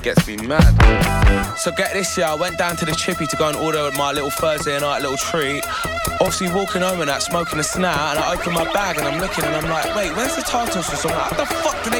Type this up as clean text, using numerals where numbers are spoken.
gets me mad. So get this, yeah, I went down to the chippy to go and order my little Thursday night little treat. Obviously walking home and that, smoking a snap, and I open my bag and I'm looking and I'm like, wait, where's the tartar sauce? I'm like, how the fuck do they